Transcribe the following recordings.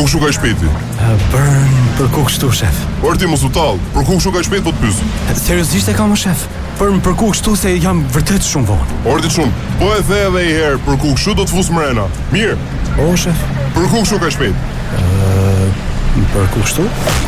kështu ka i shpejti? Për ku kështu, shef? Por ti mos u tall, për ku kështu ka i shpejt po të pyes? Seriozisht e kam, shef? Për ku kështu se jam vërtet shumë vonë. Ordi shumë, po e the edhe një herë, për ku kështu do të fus mrena. Mirë. O, shef? Për ku kështu ka i shpejt? Për ku kështu?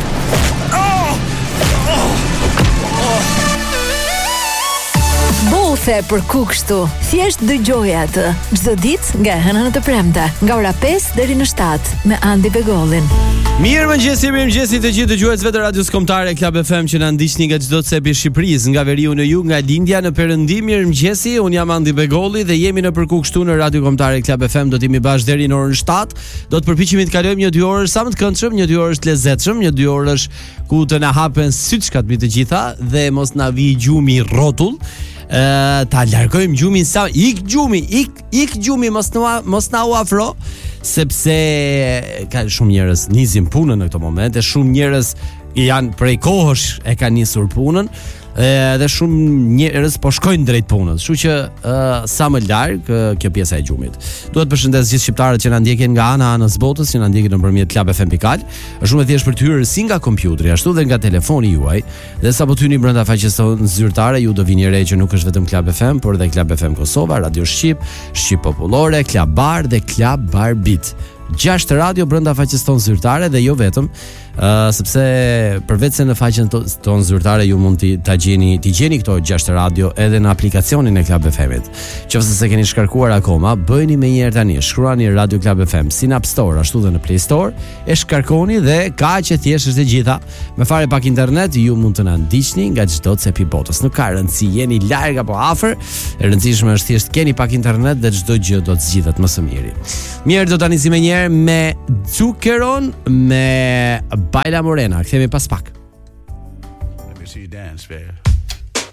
Bothe për ku kështu. Thjesht dëgjoj atë çdo ditë nga hëna në të premte, nga ora 5 deri në 7 me Andi Begollin. Mirëmëngjesi të gjithë dëgjuesve të radios kombëtare Club FM që na ndiqni nga çdo cepi i Shqipërisë, nga veriu në jug, nga lindja në perëndim. Mirëmëngjesi, un jam Andi Begolli dhe jemi në Për ku kështu në Radio Kombëtare Club FM. Do të jemi bashkë deri në orën 7. Do të përpiqemi të kalojmë një 2 orë sa më të këndshëm, një 2 orë të lezetshëm, një 2 orësh ku të na hapen syçkat mbi të gjitha dhe mos na vi gjumi rrotull. Ta largojmë gjumin sa ik gjumi mos na u afro, sepse ka shumë njerëz nisin punën në këtë moment, e shumë njerëz janë prej kohësh e kanë nisur punën, dhe shumë njerëz po shkojnë drejt punës. Kështu që sa më larg kjo pjesa e gjumit. Duhet përshëndes gjithë shqiptarët që na ndjekin nga anës botës, që na ndjekin nëpërmjet clubfm.al. Është shumë e thjeshtë për të hyrë si nga kompjuteri, ashtu dhe nga telefoni juaj. Dhe sapo të hyni brenda faqes tonë zyrtare, ju do vini re që nuk është vetëm Club FM, por edhe Club FM Kosova, Radio Shqip, Shqip Popullore, Club Bar dhe Club Bar Beat. 6 radio brenda faqes tonë zyrtare dhe jo vetëm, sepse përveç se në faqen tonë zyrtare ju mund t'i gjeni këto 6 radio edhe në aplikacionin e Club FM-it. Qofse se keni shkarkuar akoma, bëjni me njerë tani, shkruani Radio Club FM si në App Store, ashtu dhe në Play Store, e shkarkoni dhe ka që thjesht është e gjitha. Me fare pak internet, ju mund të na ndiqni nga çdo cepi botës. Nuk ka rëndësi jeni larg apo afër, e rëndësishme është thjesht keni pak internet dhe çdo gjë do të zgjidhet më së miri. Mirë, do tani si me njerë me Zuccheron me Baila Morena. Kthehemi pas pak. Let me see you dance, man.